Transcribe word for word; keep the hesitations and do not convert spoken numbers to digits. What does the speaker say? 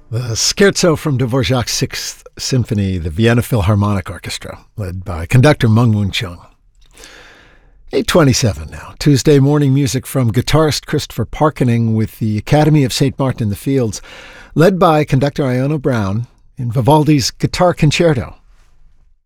The Scherzo from Dvorak's Sixth Symphony, the Vienna Philharmonic Orchestra, led by conductor Meng Moon Chung. eight twenty-seven now. Tuesday morning music from guitarist Christopher Parkening with the Academy of Saint Martin in the Fields, led by conductor Iona Brown in Vivaldi's Guitar Concerto,